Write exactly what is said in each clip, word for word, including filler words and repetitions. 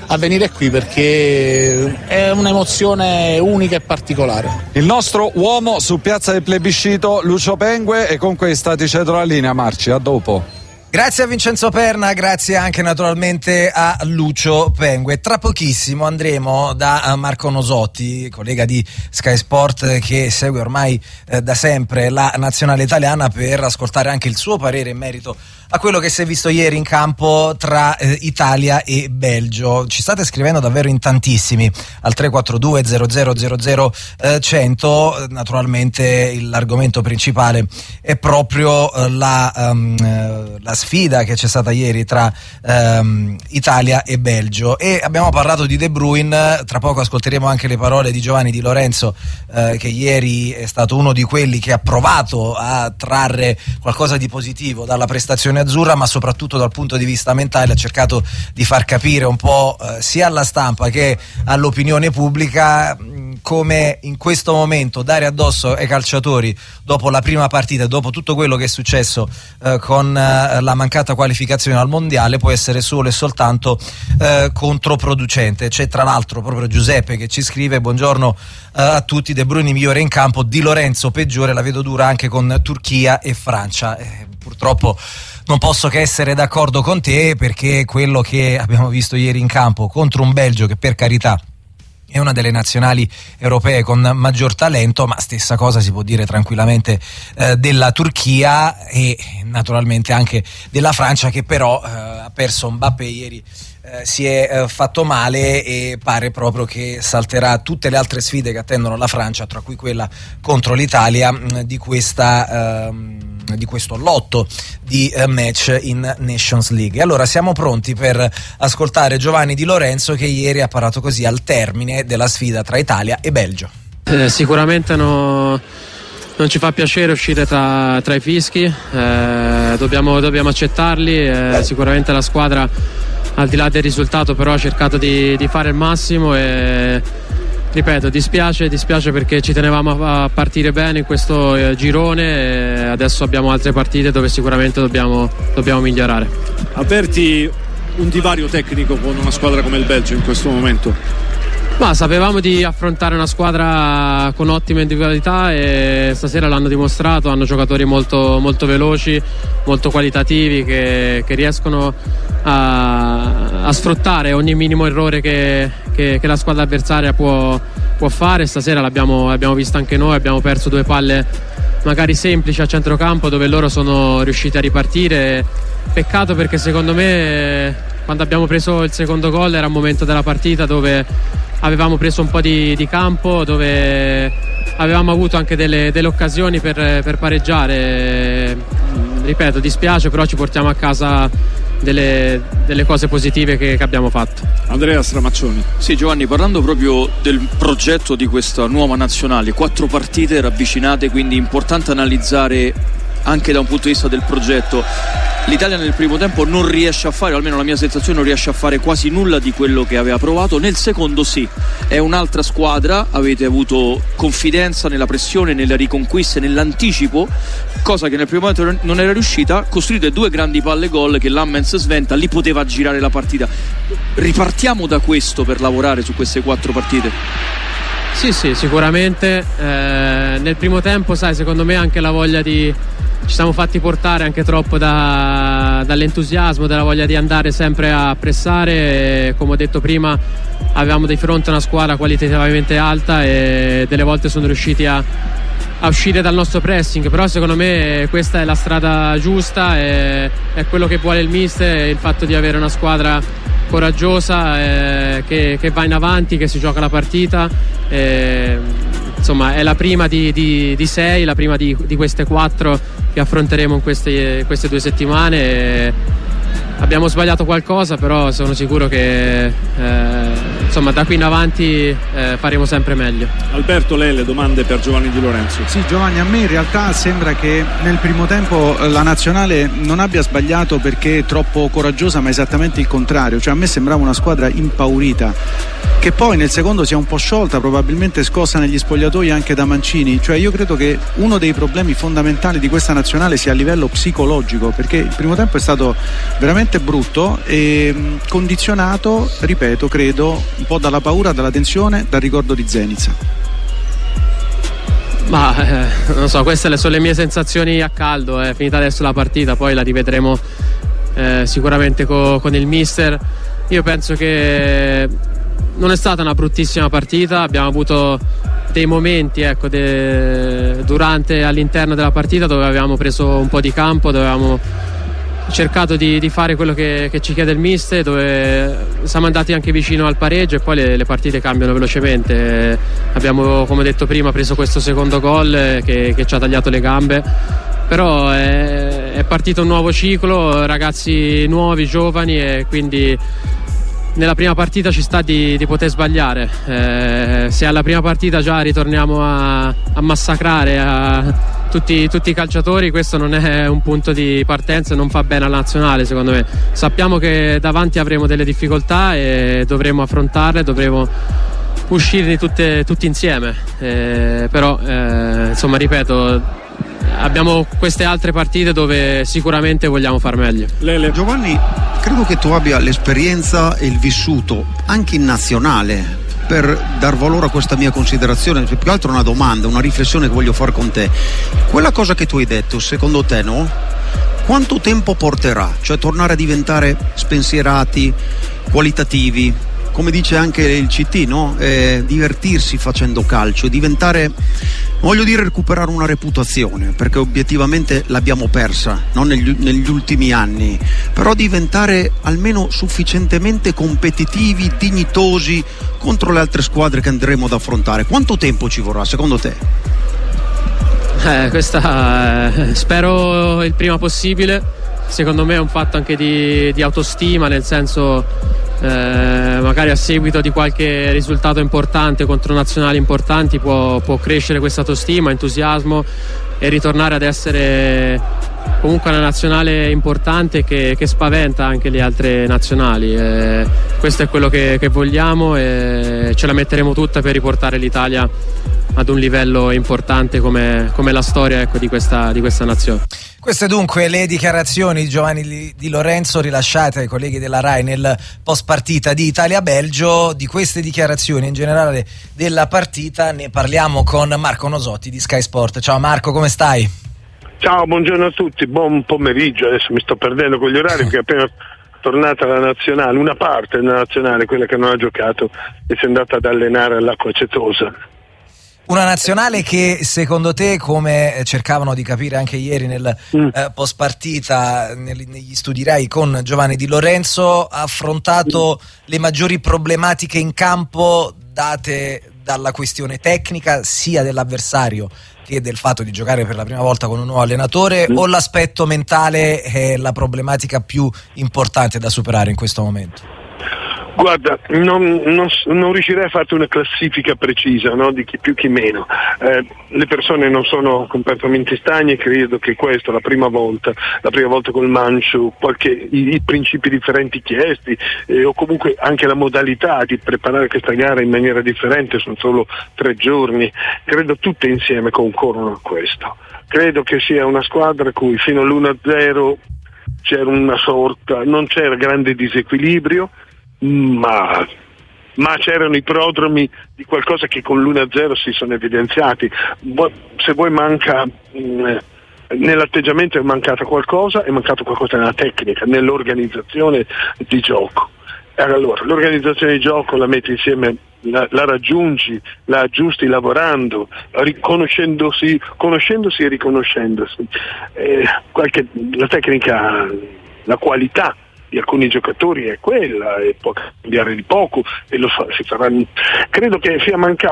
a venire qui perché è un'emozione unica e particolare. Il nostro uomo su Piazza del Plebiscito, Lucio Pengue, e con questa ti cedo la linea. Marci, a dopo. Grazie a Vincenzo Perna, grazie anche naturalmente a Lucio Pengue. Tra pochissimo andremo da Marco Nosotti, collega di Sky Sport che segue ormai eh, da sempre la nazionale italiana, per ascoltare anche il suo parere in merito a quello che si è visto ieri in campo tra eh, Italia e Belgio. Ci state scrivendo davvero in tantissimi al tre quattro due zero zero zero zero cento. Naturalmente l'argomento principale è proprio eh, la, um, la sfida che c'è stata ieri tra um, Italia e Belgio, e abbiamo parlato di De Bruyne. Tra poco ascolteremo anche le parole di Giovanni Di Lorenzo, eh, che ieri è stato uno di quelli che ha provato a trarre qualcosa di positivo dalla prestazione azzurra, ma soprattutto dal punto di vista mentale ha cercato di far capire un po' eh, sia alla stampa che all'opinione pubblica mh, come in questo momento dare addosso ai calciatori dopo la prima partita, dopo tutto quello che è successo eh, con eh, la mancata qualificazione al mondiale, può essere solo e soltanto eh, controproducente. C'è tra l'altro proprio Giuseppe che ci scrive: buongiorno eh, a tutti, De Bruyne migliore in campo, Di Lorenzo peggiore, la vedo dura anche con Turchia e Francia. Eh, purtroppo non posso che essere d'accordo con te, perché quello che abbiamo visto ieri in campo contro un Belgio che, per carità, è una delle nazionali europee con maggior talento, ma stessa cosa si può dire tranquillamente eh, della Turchia e naturalmente anche della Francia, che però eh, ha perso Mbappé ieri. Eh, si è eh, fatto male e pare proprio che salterà tutte le altre sfide che attendono la Francia, tra cui quella contro l'Italia, mh, di questa ehm, di questo lotto di eh, match in Nations League. E allora siamo pronti per ascoltare Giovanni Di Lorenzo, che ieri ha parlato così al termine della sfida tra Italia e Belgio. Eh, sicuramente no, non ci fa piacere uscire tra, tra i fischi, eh, dobbiamo, dobbiamo accettarli. Eh, sicuramente la squadra, al di là del risultato, però ha cercato di, di fare il massimo e, ripeto, dispiace, dispiace perché ci tenevamo a partire bene in questo eh, girone, e adesso abbiamo altre partite dove sicuramente dobbiamo, dobbiamo migliorare. Avverti un divario tecnico con una squadra come il Belgio in questo momento? Ma sapevamo di affrontare una squadra con ottime individualità e stasera l'hanno dimostrato. Hanno giocatori molto, molto veloci, molto qualitativi, che, che riescono a, a sfruttare ogni minimo errore che, che, che la squadra avversaria può, può fare. Stasera l'abbiamo, l'abbiamo visto anche noi, abbiamo perso due palle magari semplici a centrocampo dove loro sono riusciti a ripartire. Peccato, perché secondo me quando abbiamo preso il secondo gol era un momento della partita dove avevamo preso un po' di, di campo, dove avevamo avuto anche delle, delle occasioni per, per pareggiare. Ripeto, dispiace, però ci portiamo a casa delle, delle cose positive che, che abbiamo fatto. Andrea Stramaccioni. Sì, Giovanni, parlando proprio del progetto di questa nuova nazionale, quattro partite ravvicinate, quindi importante analizzare anche da un punto di vista del progetto. L'Italia nel primo tempo non riesce a fare, o almeno la mia sensazione, non riesce a fare quasi nulla di quello che aveva provato. Nel secondo sì, è un'altra squadra, avete avuto confidenza nella pressione, nelle riconquiste, nell'anticipo, cosa che nel primo momento non era riuscita. Costruite due grandi palle gol che Lammens sventa, lì poteva girare la partita. Ripartiamo da questo per lavorare su queste quattro partite. Sì, sì, sicuramente. Eh, nel primo tempo, sai, secondo me anche la voglia di... ci siamo fatti portare anche troppo da, dall'entusiasmo, dalla voglia di andare sempre a pressare. E, come ho detto prima, avevamo di fronte una squadra qualitativamente alta e delle volte sono riusciti a, a uscire dal nostro pressing. Però secondo me questa è la strada giusta, e è quello che vuole il mister, il fatto di avere una squadra coraggiosa, eh, che, che va in avanti, che si gioca la partita. Eh, insomma, è la prima di, di, di sei, la prima di, di queste quattro che affronteremo in queste, queste due settimane. E abbiamo sbagliato qualcosa, però sono sicuro che eh, insomma da qui in avanti eh, faremo sempre meglio. Alberto, lei le domande per Giovanni Di Lorenzo. Sì, Giovanni, a me in realtà sembra che nel primo tempo la nazionale non abbia sbagliato perché è troppo coraggiosa, ma esattamente il contrario, cioè a me sembrava una squadra impaurita, che poi nel secondo si è un po' sciolta, probabilmente scossa negli spogliatoi anche da Mancini. Cioè io credo che uno dei problemi fondamentali di questa nazionale sia a livello psicologico, perché il primo tempo è stato veramente brutto e condizionato, ripeto, credo un po' dalla paura, dalla tensione, dal ricordo di Zenica. Ma eh, non so, queste sono le mie sensazioni a caldo. È finita adesso la partita, poi la rivedremo eh, sicuramente co- con il mister. Io penso che non è stata una bruttissima partita, abbiamo avuto dei momenti ecco, de- durante all'interno della partita dove avevamo preso un po' di campo, dove avevamo cercato di, di fare quello che, che ci chiede il mister, dove siamo andati anche vicino al pareggio e poi le, le partite cambiano velocemente. Abbiamo, come detto prima, preso questo secondo gol che, che ci ha tagliato le gambe, però è, è partito un nuovo ciclo, ragazzi nuovi, giovani, e quindi nella prima partita ci sta di, di poter sbagliare. Eh, se alla prima partita già ritorniamo a, a massacrare a tutti, tutti i calciatori, questo non è un punto di partenza e non fa bene alla nazionale, secondo me. Sappiamo che davanti avremo delle difficoltà e dovremo affrontarle, dovremo uscirne tutte, tutti insieme, eh, però eh, insomma ripeto, abbiamo queste altre partite dove sicuramente vogliamo far meglio. Lele. Giovanni, credo che tu abbia l'esperienza e il vissuto anche in nazionale per dar valore a questa mia considerazione. Più che altro una domanda, una riflessione che voglio fare con te. Quella cosa che tu hai detto, secondo te, no? Quanto tempo porterà? Cioè tornare a diventare spensierati, qualitativi, come dice anche il C T, no? Eh, divertirsi facendo calcio, diventare, voglio dire, recuperare una reputazione, perché obiettivamente l'abbiamo persa, no? negli, negli ultimi anni, però diventare almeno sufficientemente competitivi, dignitosi contro le altre squadre che andremo ad affrontare. Quanto tempo ci vorrà secondo te? Eh, questa eh, spero il prima possibile. Secondo me è un fatto anche di, di autostima, nel senso eh, magari a seguito di qualche risultato importante contro nazionali importanti può, può crescere questa autostima, entusiasmo e ritornare ad essere comunque una nazionale importante che, che spaventa anche le altre nazionali. Eh, questo è quello che, che vogliamo e ce la metteremo tutta per riportare l'Italia ad un livello importante come, come la storia ecco, di, questa, di questa nazione. Queste dunque le dichiarazioni di Giovanni Di Lorenzo rilasciate ai colleghi della RAI nel post partita di Italia-Belgio. Di queste dichiarazioni in generale della partita ne parliamo con Marco Nosotti di Sky Sport. Ciao Marco, come stai? Ciao, buongiorno a tutti, buon pomeriggio. Adesso mi sto perdendo con gli orari perché è appena tornata la nazionale, una parte della nazionale, quella che non ha giocato, e si è andata ad allenare all'acqua acetosa. Una nazionale che secondo te, come cercavano di capire anche ieri nel mm. eh, post partita nel, negli studi RAI con Giovanni Di Lorenzo, ha affrontato mm. le maggiori problematiche in campo date dalla questione tecnica sia dell'avversario che del fatto di giocare per la prima volta con un nuovo allenatore, mm. o l'aspetto mentale è la problematica più importante da superare in questo momento? Guarda, non, non, non riuscirei a farti una classifica precisa, no? Di chi più chi meno. Eh, le persone non sono completamente stagne, credo che questo la prima volta, la prima volta col Mancio, qualche, i, i principi differenti chiesti, eh, o comunque anche la modalità di preparare questa gara in maniera differente, sono solo tre giorni, credo tutte insieme concorrono a questo. Credo che sia una squadra cui fino all'uno a zero c'era una sorta, non c'era grande disequilibrio, Ma, ma c'erano i prodromi di qualcosa che con l'uno a zero si sono evidenziati. Se vuoi manca mh, nell'atteggiamento è mancato qualcosa, è mancato qualcosa nella tecnica, nell'organizzazione di gioco. Allora, l'organizzazione di gioco la metti insieme, la, la raggiungi, la aggiusti lavorando, riconoscendosi, conoscendosi e riconoscendosi. Eh, qualche, la tecnica, la qualità di alcuni giocatori è quella e può cambiare di poco e lo fa, si farà. Credo che sia mancato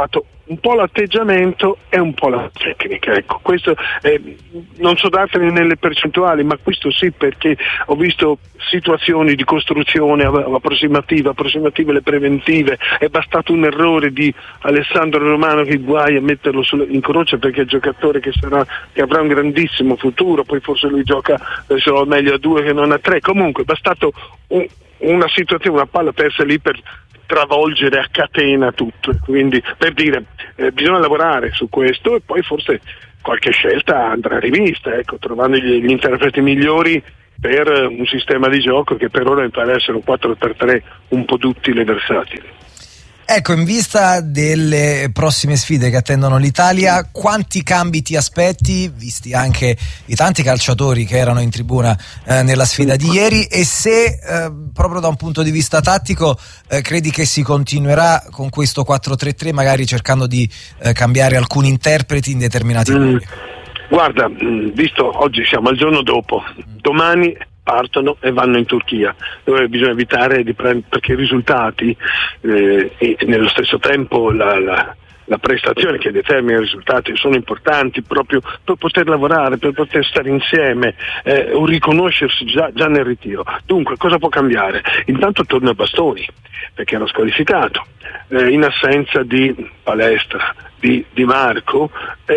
un po' l'atteggiamento e un po' la tecnica, ecco, questo eh, non so dartene nelle percentuali, ma questo sì, perché ho visto situazioni di costruzione approssimativa, approssimative le preventive, è bastato un errore di Alessandro Romano che guai a metterlo in croce, perché è il giocatore che sarà, che avrà un grandissimo futuro, poi forse lui gioca adesso meglio a due che non a tre, comunque è bastato un, una situazione, una palla persa lì per travolgere a catena tutto, quindi per dire eh, bisogna lavorare su questo e poi forse qualche scelta andrà rivista, ecco, trovando gli, gli interpreti migliori per un sistema di gioco che per ora mi pare essere un quattro per tre un po' duttile e versatile. Ecco, in vista delle prossime sfide che attendono l'Italia, quanti cambi ti aspetti, visti anche i tanti calciatori che erano in tribuna eh, nella sfida di ieri, e se eh, proprio da un punto di vista tattico eh, credi che si continuerà con questo quattro tre tre, magari cercando di eh, cambiare alcuni interpreti in determinati ruoli? Mm. Guarda, visto oggi siamo al giorno dopo, domani partono e vanno in Turchia, dove bisogna evitare di prendere, perché i risultati eh, e nello stesso tempo la, la, la prestazione che determina i risultati sono importanti proprio per poter lavorare, per poter stare insieme, eh, o riconoscersi già, già nel ritiro. Dunque cosa può cambiare? Intanto torna Bastoni, perché era squalificato, eh, in assenza di Palestra, di, di Marco,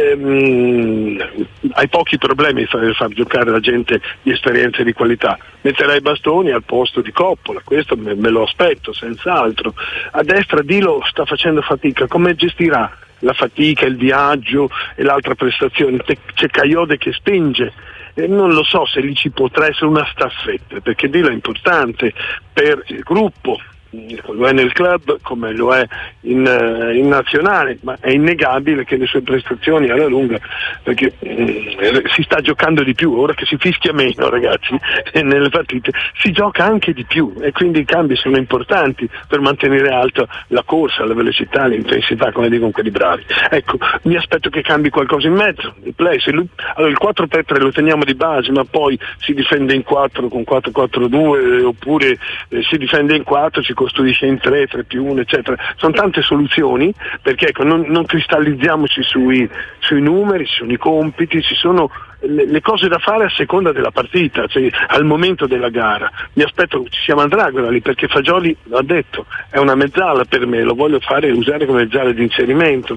ehm, hai pochi problemi di far, far giocare la gente di esperienza e di qualità. Metterai Bastoni al posto di Coppola, questo me, me lo aspetto senz'altro. A destra Dilo sta facendo fatica, come gestirà la fatica, il viaggio e l'altra prestazione? C'è Caiode che spinge, e non lo so se lì ci potrà essere una staffetta, perché Dilo è importante per il gruppo, lo è nel club come lo è in, uh, in nazionale, ma è innegabile che le sue prestazioni alla lunga, perché eh, si sta giocando di più, ora che si fischia meno, ragazzi, e nelle partite si gioca anche di più, e quindi i cambi sono importanti per mantenere alta la corsa, la velocità, l'intensità, come dicono quelli bravi. Ecco, mi aspetto che cambi qualcosa in mezzo, il play, se lui, allora il quattro per tre lo teniamo di base, ma poi si difende in quattro con quattro quattro due, oppure eh, si difende in quattro, si costruisce in tre, tre più uno, eccetera. Sono tante soluzioni, perché ecco, non, non cristallizziamoci sui, sui numeri, ci sono i compiti, ci sono le, le cose da fare a seconda della partita, cioè al momento della gara. Mi aspetto ci sia Mandragora lì, perché Fagioli, l'ha detto, è una mezzala per me, lo voglio fare usare come mezzala di inserimento.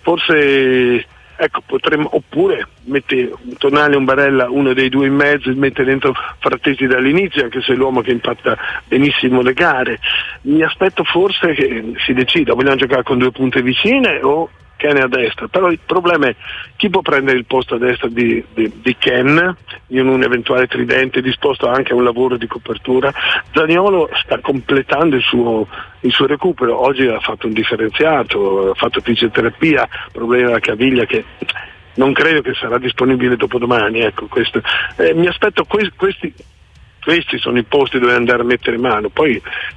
Forse ecco, potremmo, oppure mette un Tonali e un Barella, uno dei due in mezzo, e mette dentro Frattesi dall'inizio, anche se è l'uomo che impatta benissimo le gare. Mi aspetto forse che si decida, vogliamo giocare con due punte vicine o Ken a destra, però il problema è chi può prendere il posto a destra di, di, di Ken in un eventuale tridente disposto anche a un lavoro di copertura. Zaniolo sta completando il suo, il suo recupero, oggi ha fatto un differenziato, ha fatto fisioterapia, problema della caviglia che non credo che sarà disponibile dopodomani, ecco, questo. Eh, mi aspetto que- questi, questi sono i posti dove andare a mettere mano, poi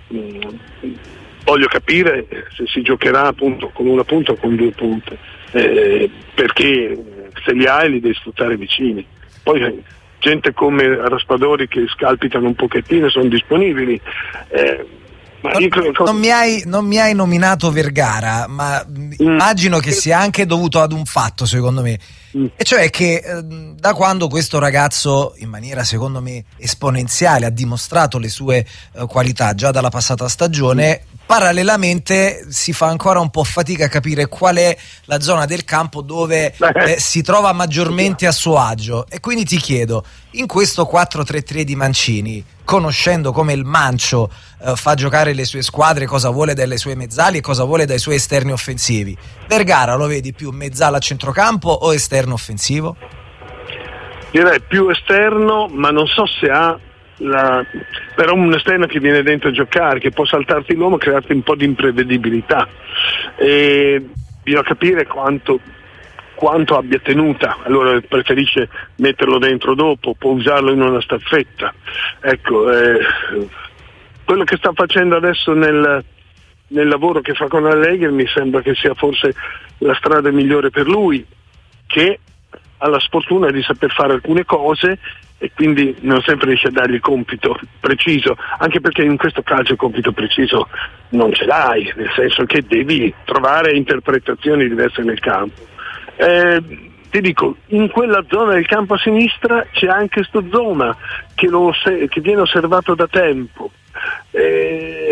mh, voglio capire se si giocherà appunto con una punta o con due punte, eh, perché se li hai li devi sfruttare vicini. Poi gente come Raspadori che scalpitano un pochettino sono disponibili. Eh, ma non, io credo... non, mi hai, non mi hai nominato Vergara, ma mm. immagino che sia anche dovuto ad un fatto, secondo me, mm. e cioè che eh, da quando questo ragazzo in maniera secondo me esponenziale ha dimostrato le sue eh, qualità già dalla passata stagione, mm. parallelamente si fa ancora un po' fatica a capire qual è la zona del campo dove eh, si trova maggiormente a suo agio, e quindi ti chiedo, in questo quattro tre tre di Mancini, conoscendo come il Mancio eh, fa giocare le sue squadre, cosa vuole dalle sue mezzali e cosa vuole dai suoi esterni offensivi, Vergara lo vedi più mezzala a centrocampo o esterno offensivo? Direi più esterno, ma non so se ha la... però un esterno che viene dentro a giocare, che può saltarti l'uomo, crearti un po' di imprevedibilità, e bisogna capire quanto quanto abbia tenuta, allora preferisce metterlo dentro dopo, può usarlo in una staffetta. Ecco, eh, quello che sta facendo adesso nel, nel lavoro che fa con Allegri mi sembra che sia forse la strada migliore per lui, che ha la sfortuna di saper fare alcune cose e quindi non sempre riesce a dargli il compito preciso, anche perché in questo calcio il compito preciso non ce l'hai, nel senso che devi trovare interpretazioni diverse nel campo. Eh, ti dico, in quella zona del campo a sinistra c'è anche sto Zoma che, lo, che viene osservato da tempo. Eh,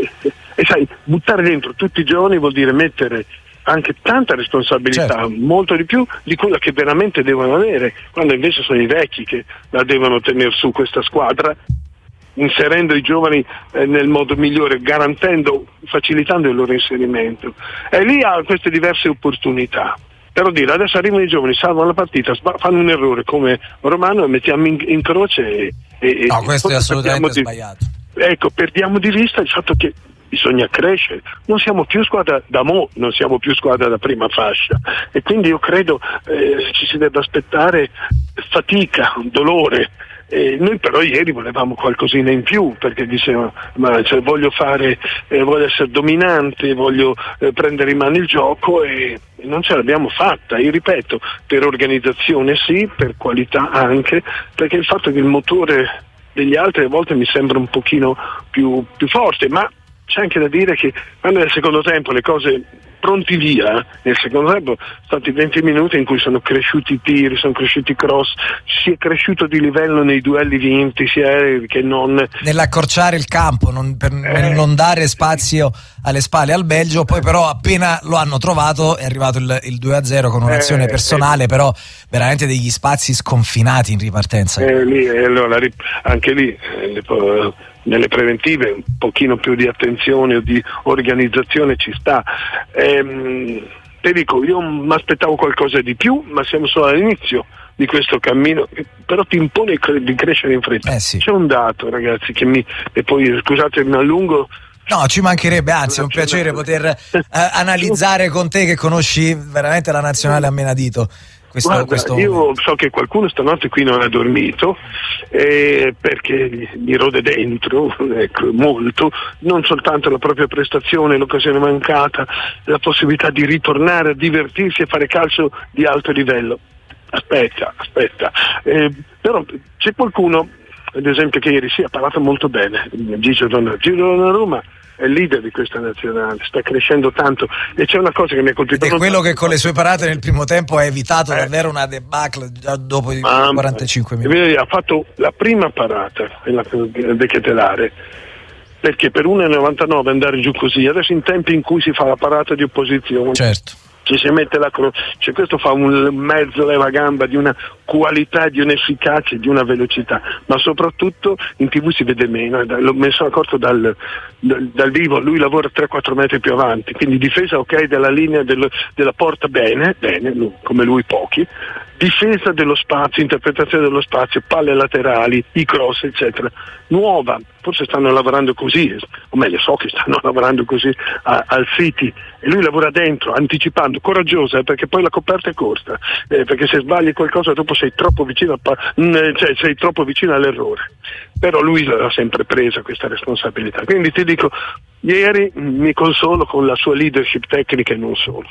e sai, buttare dentro tutti i giorni vuol dire mettere anche tanta responsabilità, certo, molto di più di quella che veramente devono avere, quando invece sono i vecchi che la devono tenere su questa squadra, inserendo i giovani eh, nel modo migliore, garantendo, facilitando il loro inserimento. E lì ha queste diverse opportunità. Però dire, adesso arrivano i giovani, salvano la partita, fanno un errore come Romano e mettiamo in, in croce e, e no, questo è assolutamente di, sbagliato. Ecco, perdiamo di vista il fatto che bisogna crescere, non siamo più squadra da mo', non siamo più squadra da prima fascia, e quindi io credo eh, ci si debba aspettare fatica, dolore. E noi però ieri volevamo qualcosina in più, perché diceva ma cioè, voglio fare eh, voglio essere dominante, voglio eh, prendere in mano il gioco, e, e non ce l'abbiamo fatta. Io ripeto, per organizzazione sì, per qualità anche, perché il fatto che il motore degli altri a volte mi sembra un pochino più, più forte, ma c'è anche da dire che quando nel secondo tempo le cose pronti via, nel secondo tempo sono stati venti minuti in cui sono cresciuti i tiri, sono cresciuti i cross, si è cresciuto di livello nei duelli vinti, sia che non nell'accorciare il campo, non, per eh. non dare spazio alle spalle al Belgio. Poi però appena lo hanno trovato è arrivato il, il due a zero con un'azione eh, personale, eh. però veramente degli spazi sconfinati in ripartenza. Eh, lì, eh, allora, anche lì eh, le, nelle preventive un pochino più di attenzione o di organizzazione ci sta. Ehm, te dico, io mi aspettavo qualcosa di più, ma siamo solo all'inizio di questo cammino, però ti impone di crescere in fretta. Eh sì. C'è un dato, ragazzi, che mi e poi scusatemi a lungo. No, ci mancherebbe, anzi è un piacere poter eh, analizzare con te, che conosci veramente la nazionale a menadito. Questo, Guarda, questo io momento. So che qualcuno stanotte qui non ha dormito eh, perché gli rode dentro, ecco, molto, non soltanto la propria prestazione, l'occasione mancata, la possibilità di ritornare a divertirsi e fare calcio di alto livello. Aspetta, aspetta, eh, però c'è qualcuno, ad esempio, che ieri sì ha parlato molto bene, Gigio Donnarumma è il leader di questa nazionale, sta crescendo tanto, e c'è una cosa che mi ha colpito. Ed è quello che con le sue parate nel primo tempo ha evitato eh. davvero una debacle già dopo i ah, quarantacinque minuti. Ha fatto la prima parata nella Bechetelare, perché per uno virgola novantanove andare giù così, adesso in tempi in cui si fa la parata di opposizione, certo, ci si mette la croce, cioè questo fa un mezzo levagamba di una qualità, di un'efficacia, di una velocità, ma soprattutto in tv si vede meno, l'ho messo accorto dal, dal, dal vivo, lui lavora tre quattro metri più avanti, quindi difesa ok della linea del, della porta bene, bene, lui, come lui pochi, difesa dello spazio, interpretazione dello spazio, palle laterali, i cross eccetera, nuova, forse stanno lavorando così, o meglio so che stanno lavorando così a, al City, e lui lavora dentro, anticipando, coraggiosa, eh, perché poi la coperta è corta, eh, perché se sbagli qualcosa dopo sei troppo vicino a, cioè sei troppo vicino all'errore, però lui l'ha sempre presa questa responsabilità, quindi ti dico, ieri mi consolo con la sua leadership tecnica e non solo.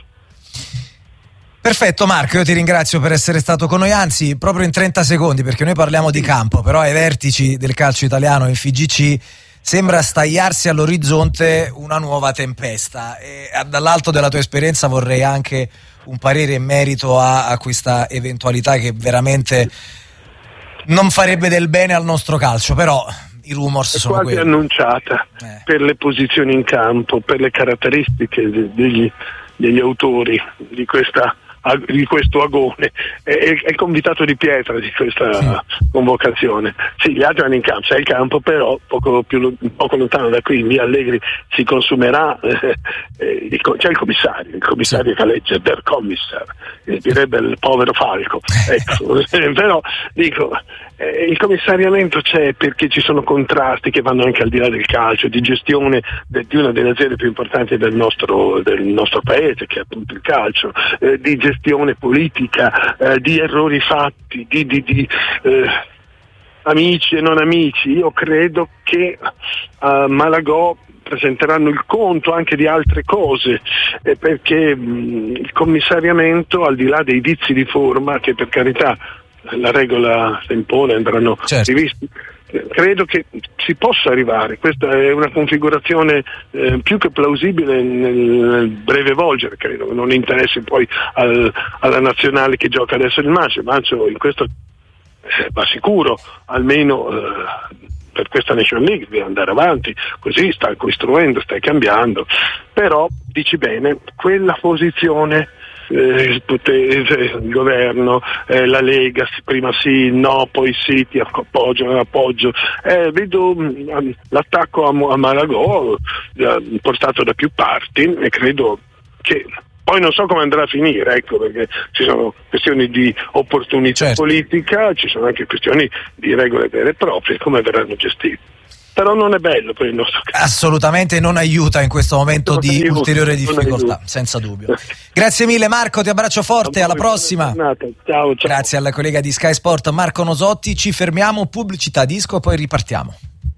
Perfetto Marco, io ti ringrazio per essere stato con noi, anzi proprio in trenta secondi, perché noi parliamo di campo, però ai vertici del calcio italiano in F I G C sembra stagliarsi all'orizzonte una nuova tempesta, e dall'alto della tua esperienza vorrei anche un parere in merito a, a questa eventualità che veramente non farebbe del bene al nostro calcio, però i rumors è sono quasi quelli. Annunciata eh. per le posizioni in campo, per le caratteristiche degli, degli autori di questa di questo agone, è, è il convitato di pietra di questa sì. convocazione. Sì, gli altri vanno in campo, c'è il campo, però poco, più, poco lontano da qui, in via Allegri, si consumerà, eh, eh, il, c'è il commissario, il commissario sì. che legge Der Kommissar, eh, direbbe il povero Falco. Ecco. Però dico, eh, il commissariamento c'è perché ci sono contrasti che vanno anche al di là del calcio, di gestione de, di una delle aziende più importanti del nostro, del nostro paese, che è appunto il calcio, eh, di gestione gestione politica, eh, di errori fatti, di, di, di eh, amici e non amici. Io credo che a Malagò presenteranno il conto anche di altre cose, eh, perché mh, il commissariamento, al di là dei vizi di forma, che per carità la regola se impone, andranno certo. rivisti. Credo che si possa arrivare, questa è una configurazione eh, più che plausibile nel, nel breve volgere, credo che non interessi poi al, alla nazionale che gioca adesso il match, ma in questo eh, va sicuro, almeno eh, per questa Nation League devi andare avanti, così stai costruendo, stai cambiando, però dici bene, quella posizione Eh, il governo, eh, la Lega, prima sì, no, poi sì, ti appoggio, appoggio. Eh, vedo mh, l'attacco a, a Malagò eh, portato da più parti e credo che poi non so come andrà a finire, ecco, perché ci sono questioni di opportunità certo. politica, ci sono anche questioni di regole vere e proprie, come verranno gestite. Però non è bello per il nostro caso. Assolutamente non aiuta in questo momento non di aiuta, ulteriore difficoltà, senza dubbio. Grazie mille Marco, ti abbraccio forte, alla prossima. Ciao, ciao. Grazie alla collega di Sky Sport Marco Nosotti, ci fermiamo, pubblicità disco e poi ripartiamo.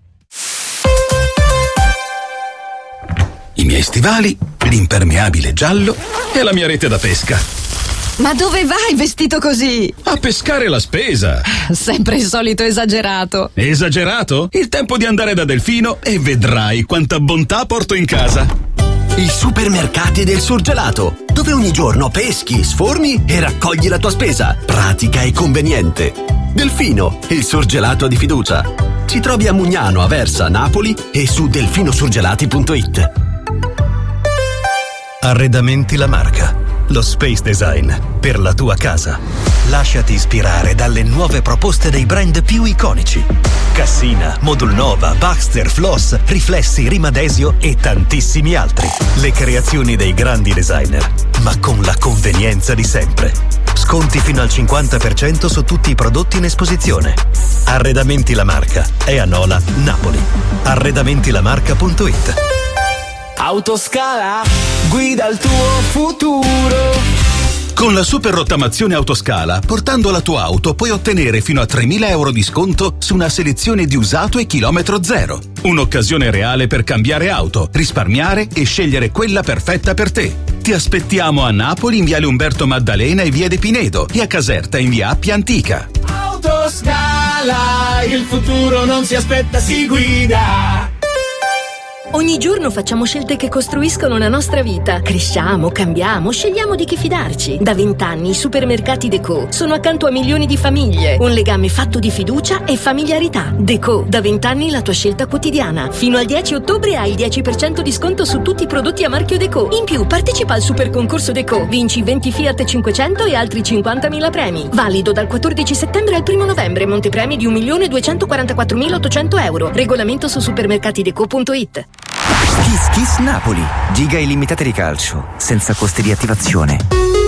I miei stivali, l'impermeabile giallo e la mia rete da pesca. Ma dove vai vestito così? A pescare la spesa. Sempre il solito esagerato. Esagerato? Il tempo di andare da Delfino e vedrai quanta bontà porto in casa. I supermercati del surgelato, dove ogni giorno peschi, sformi e raccogli la tua spesa. Pratica e conveniente. Delfino, il surgelato di fiducia. Ci trovi a Mugnano, Aversa, Napoli e su delfinosurgelati punto it. Arredamenti La Marca. Lo space design per la tua casa. Lasciati ispirare dalle nuove proposte dei brand più iconici. Cassina, Modulnova, Baxter, Floss, Riflessi, Rimadesio e tantissimi altri. Le creazioni dei grandi designer, ma con la convenienza di sempre. Sconti fino al cinquanta per cento su tutti i prodotti in esposizione. Arredamenti La Marca è a Nola, Napoli. arredamenti la marca punto it. Autoscala, guida il tuo futuro. Con la super rottamazione Autoscala, portando la tua auto puoi ottenere fino a tremila euro di sconto su una selezione di usato e chilometro zero. Un'occasione reale per cambiare auto, risparmiare e scegliere quella perfetta per te. Ti aspettiamo a Napoli in viale Umberto Maddalena e via De Pinedo e a Caserta in via Appia Antica. Autoscala, il futuro non si aspetta, si guida. Ogni giorno facciamo scelte che costruiscono la nostra vita. Cresciamo, cambiamo, scegliamo di chi fidarci. Da vent'anni i supermercati Deco sono accanto a milioni di famiglie. Un legame fatto di fiducia e familiarità. Deco, da vent'anni la tua scelta quotidiana. Fino al dieci ottobre hai il dieci per cento di sconto su tutti i prodotti a marchio Deco. In più, partecipa al super concorso Deco. Vinci venti Fiat cinquecento e altri cinquantamila premi. Valido dal quattordici settembre al primo novembre. Montepremi di un milione duecentoquarantaquattromilaottocento euro. Regolamento su supermercatideco punto it. Kiss Kiss Napoli, giga illimitate di calcio, senza costi di attivazione.